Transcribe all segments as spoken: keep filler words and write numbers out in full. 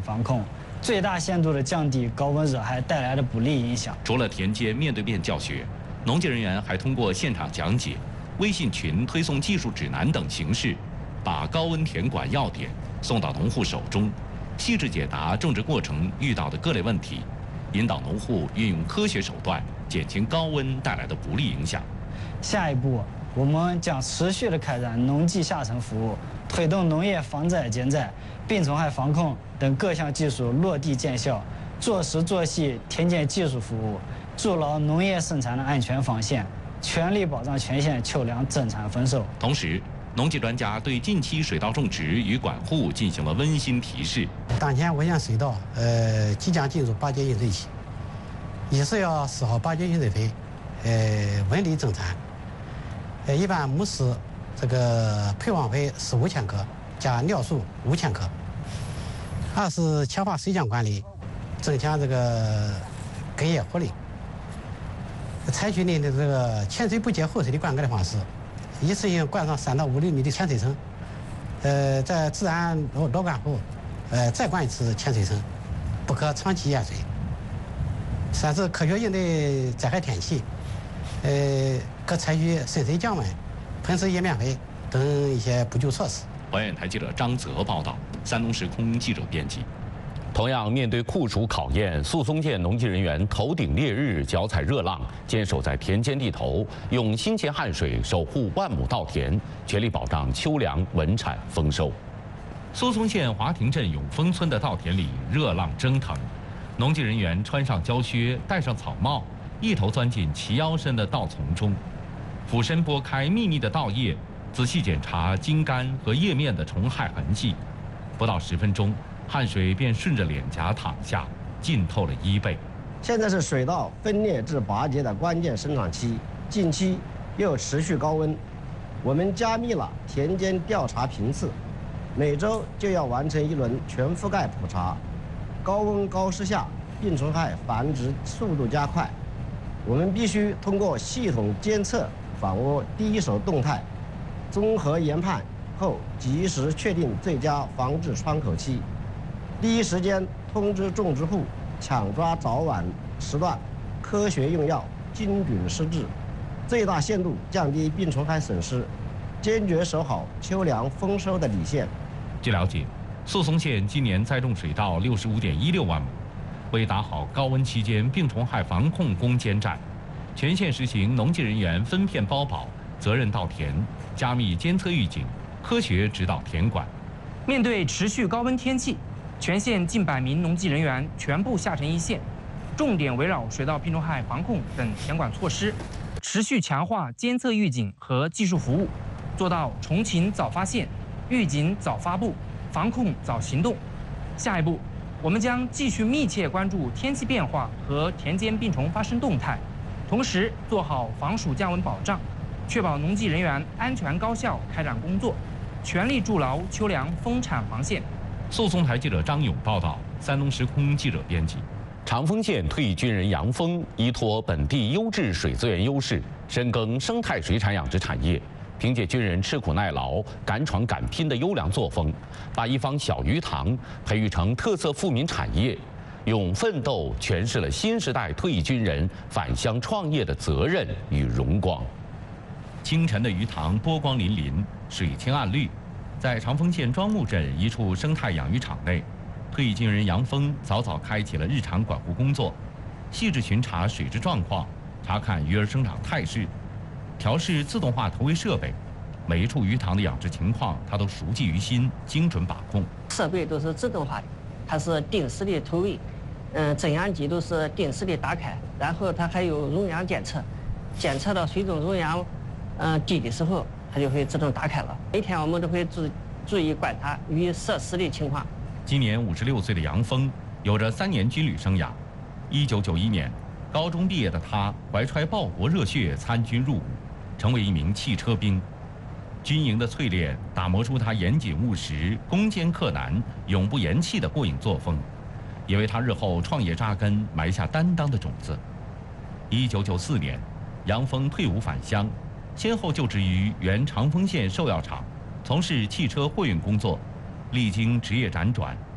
防控，最大限度地降低高温热害带来的不利影响。 除了田间面对面教学，农技人员还通过现场讲解、微信群推送技术指南等形式，把高温田管要点送到农户手中，细致解答种植过程遇到的各类问题，引导农户运用科学手段减轻高温带来的不利影响。 下一步，我们将持续地开展农技下沉服务，推动农业防灾减灾、病虫害防控等各项技术落地见效，做实做细田间技术服务，筑牢农业生产的安全防线，全力保障全县秋粮增产丰收。 同时，农技专家对近期水稻种植与管护进行了温馨提示。 当前我县水稻呃即将进入八节引水期，一是要施好八节引水肥，呃稳利增产。呃，一般亩施这个配方肥十五千克，加尿素五千克。二是强化水浆管理，增强这个根叶活力。采取呢这个前水不接后水的灌溉的方式，一次性灌上三到五厘米的浅水层，呃，在自然裸裸灌后，呃，再灌一次浅水层，不可长期淹水。三是科学应对灾害天气，呃，可采取深水降温、喷施叶面肥等一些补救措施。 华远台记者张泽报道，山东时空记者编辑。 同样面对酷暑考验，宿松县农技人员头顶烈日，脚踩热浪，坚守在田间地头，用辛勤汗水守护万亩稻田，全力保障秋粮稳产丰收。 宿松县华亭镇永丰村的稻田里热浪蒸腾，农技人员穿上胶靴，戴上草帽，一头钻进齐腰深的稻丛中，俯身拨开密密的稻叶，仔细检查茎干和叶面的虫害痕迹。不到十分钟，汗水便顺着脸颊淌下，浸透了衣背。 现在是水稻分裂至拔节的关键生长期，近期又持续高温，我们加密了田间调查频次，每周就要完成一轮全覆盖普查。高温高湿下，病虫害繁殖速度加快，我们必须通过系统监测掌握第一手动态，综合研判后及时确定最佳防治窗口期，第一时间通知种植户，抢抓早晚时段，科学用药，精准施治，最大限度降低病虫害损失，坚决守好秋粮丰收的底线。 据了解，宿松县今年栽种水稻六十五点一六万亩，为打好高温期间病虫害防控攻坚战，全县实行农技人员分片包保、责任稻田、加密监测预警、科学指导田管。 面对持续高温天气，全县近百名农技人员全部下沉一线，重点围绕水稻病虫害防控等田管措施，持续强化监测预警和技术服务，做到虫禽早发现、预警早发布、防控早行动。下一步，我们将继续密切关注天气变化和田间病虫发生动态，同时做好防暑降温保障，确保农技人员安全高效开展工作，全力筑牢秋粮丰产防线。 宿松台记者张勇报道，山东时空记者编辑。 长丰县退役军人杨峰依托本地优质水资源优势，深耕生态水产养殖产业，凭借军人吃苦耐劳、敢闯敢拼的优良作风，把一方小鱼塘培育成特色富民产业，用奋斗诠释了新时代退役军人返乡创业的责任与荣光。 清晨的鱼塘波光粼粼，水清岸绿。在长丰县庄木镇一处生态养鱼场内，退役军人杨峰早早开启了日常管护工作，细致巡查水质状况，查看鱼儿生长态势，调试自动化投喂设备，每一处鱼塘的养殖情况他都熟记于心，精准把控。 设备都是自动化的，它是定时的投喂，嗯，增氧机都是定时的打开，然后它还有溶氧监测，监测到水中溶氧嗯低的时候，它就会自动打开了。每天我们都会注注意观察鱼设施的情况。 今年五十六岁的杨峰有着三年军旅生涯。一九九一年，高中毕业的他怀揣报国热血参军入伍，成为一名汽车兵。军营的淬炼打磨出他严谨务实、攻坚克难、永不言弃的过硬作风，也为他日后创业扎根埋下担当的种子。一九九四年，杨峰退伍返乡，先后就职于原长丰县售药厂，从事汽车货运工作，历经职业辗转，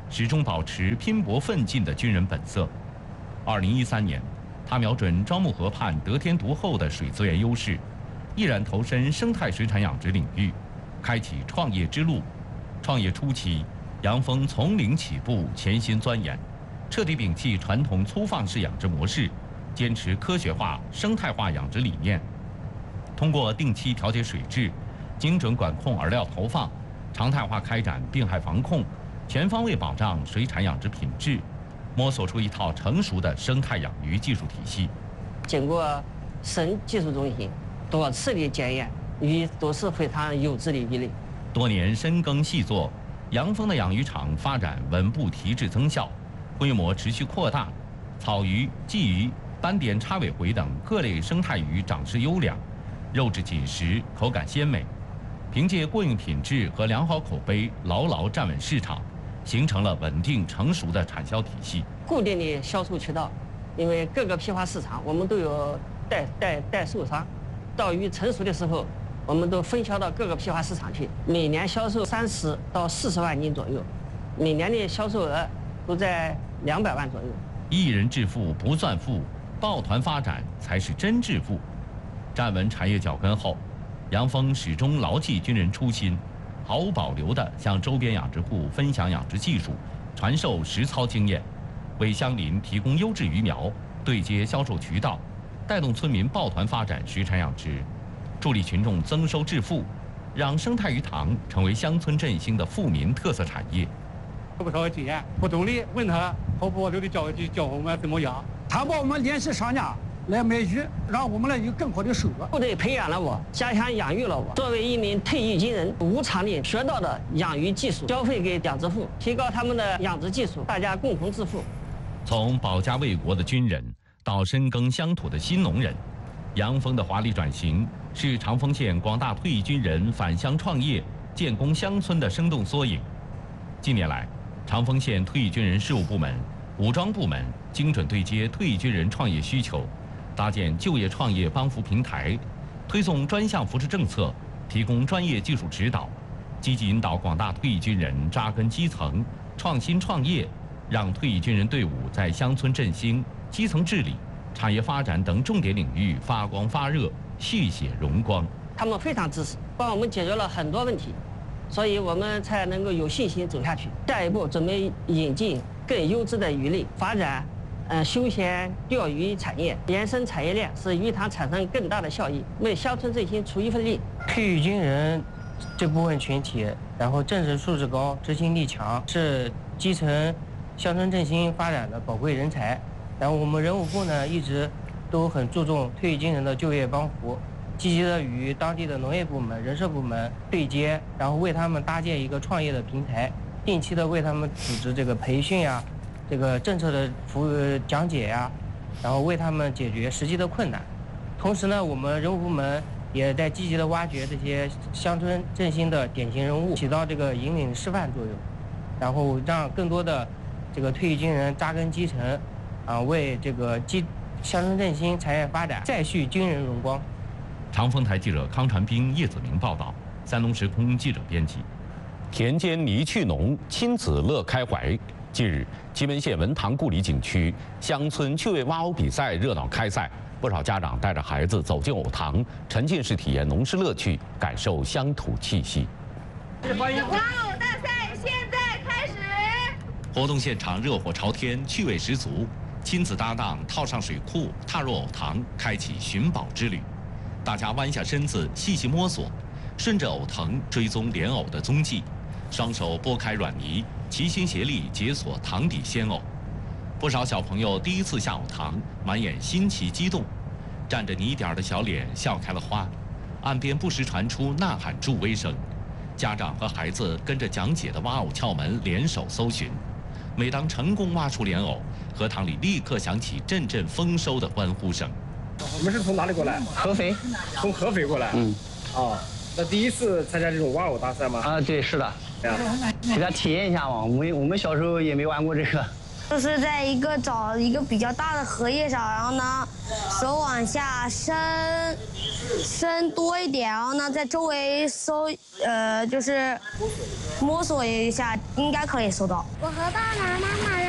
始终保持拼搏奋进的军人本色。二零一三年，他瞄准樟木河畔得天独厚的水资源优势，毅然投身生态水产养殖领域，开启创业之路。创业初期，杨峰从零起步，潜心钻研，彻底摒弃传统粗放式养殖模式，坚持科学化、生态化养殖理念。通过定期调节水质、精准管控饵料投放、常态化开展病害防控，全方位保障水产养殖品质，摸索出一套成熟的生态养鱼技术体系。 经过省技术中心多次的检验，鱼都是非常优质的鱼类。 多年深耕细作，杨峰的养鱼场发展稳步提质增效，规模持续扩大，草鱼、鲫鱼、斑点叉尾回等各类生态鱼长势优良，肉质紧实，口感鲜美。凭借过硬品质和良好口碑，牢牢站稳市场，形成了稳定成熟的产销体系。 固定的销售渠道，因为各个批发市场我们都有代代代售商，到鱼成熟的时候，我们都分销到各个批发市场去，每年销售三十到四十万斤左右，每年的销售额都在两百万左右。 一人致富不算富，抱团发展才是真致富。站稳产业脚跟后，杨峰始终牢记军人初心，毫无保留地向周边养殖户分享养殖技术，传授实操经验，为乡邻提供优质鱼苗，对接销售渠道，带动村民抱团发展水产养殖，助力群众增收致富，让生态鱼塘成为乡村振兴的富民特色产业。 有不少的经验，不懂的问他，毫不保留的教教我们怎么养。他把我们联系商家来买鱼，让我们来有更好的收获。 部队培养了我，家乡养育了我。作为一名退役军人，无偿的学到的养鱼技术，交费给养殖户，提高他们的养殖技术，大家共同致富。 从保家卫国的军人到深耕乡土的新农人，杨峰的华丽转型是长丰县广大退役军人返乡创业、建功乡村的生动缩影。近年来，长丰县退役军人事务部门、武装部门精准对接退役军人创业需求，搭建就业创业帮扶平台，推送专项扶持政策，提供专业技术指导，积极引导广大退役军人扎根基层、创新创业，让退役军人队伍在乡村振兴、基层治理、产业发展等重点领域发光发热、续写荣光。 他们非常支持，帮我们解决了很多问题，所以我们才能够有信心走下去。下一步准备引进更优质的鱼类，发展呃休闲钓鱼产业，延伸产业链，使鱼塘产生更大的效益，为乡村振兴出一份力。 退役军人这部分群体，然后政治素质高、执行力强，是基层乡村振兴发展的宝贵人才。然后我们人武部呢，一直都很注重退役军人的就业帮扶，积极的与当地的农业部门、人社部门对接，然后为他们搭建一个创业的平台，定期的为他们组织这个培训呀、这个政策的服务讲解呀，然后为他们解决实际的困难。同时呢，我们人武部门也在积极的挖掘这些乡村振兴的典型人物，起到这个引领示范作用，然后让更多的这个退役军人扎根基层，啊，为这个基乡村振兴、产业发展再续军人荣光。 长丰台记者康传斌、叶子明报道，三农时空记者编辑。 田间泥趣浓，亲子乐开怀。近日，祁门县文塘故里景区乡村趣味挖藕比赛热闹开赛，不少家长带着孩子走进藕塘，沉浸式体验农事乐趣，感受乡土气息。 挖藕大赛现在开始！ 活动现场热火朝天，趣味十足。亲子搭档套上水库，踏入藕塘，开启寻宝之旅。大家弯下身子，细细摸索，顺着藕藤追踪莲藕的踪迹，双手拨开软泥，齐心协力解锁塘底鲜藕。不少小朋友第一次下藕塘，满眼新奇激动，沾着泥点的小脸笑开了花。岸边不时传出呐喊助威声，家长和孩子跟着讲解的挖藕窍门联手搜寻。每当成功挖出莲藕，荷塘里立刻响起阵阵丰收的欢呼声。 你们是从哪里过来？ 合肥。 从合肥过来。 嗯。 哦，那第一次参加这种挖藕大赛吗？ 啊，对，是的。 对啊。 给他体验一下嘛，我们我们小时候也没玩过这个。 就是在一个找一个比较大的荷叶上，然后呢，手往下伸，伸多一点，然后呢，在周围搜，呃，就是摸索一下，应该可以搜到。 我和爸爸妈妈